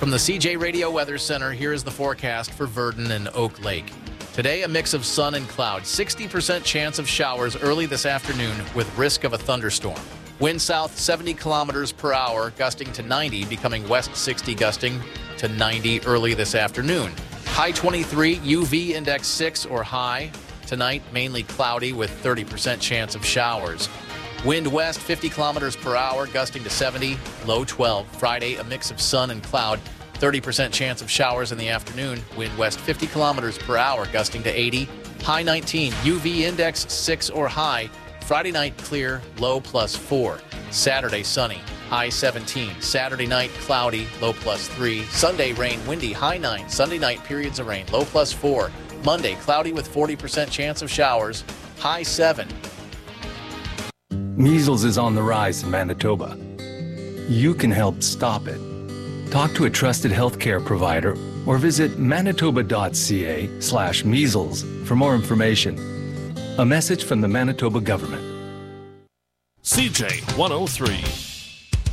From the CJ Radio Weather Center, here is the forecast for Verdon and Oak Lake. Today, a mix of sun and cloud. 60% chance of showers early this afternoon with risk of a thunderstorm. Wind south 70 kilometers per hour, gusting to 90, becoming west 60, gusting to 90 early this afternoon. High 23, UV index 6 or high. Tonight, mainly cloudy with 30% chance of showers. Wind west 50 kilometers per hour, gusting to 70, low 12. Friday, a mix of sun and cloud. 30% chance of showers in the afternoon. Wind west 50 kilometers per hour, gusting to 80. High 19, UV index 6 or high. Friday night clear, low +4. Saturday sunny, high 17. Saturday night cloudy, low +3. Sunday rain, windy, high 9. Sunday night periods of rain, low +4. Monday cloudy with 40% chance of showers, high 7. Measles is on the rise in Manitoba. You can help stop it. Talk to a trusted healthcare provider or visit manitoba.ca/measles for more information. A message from the Manitoba government. CJ 103.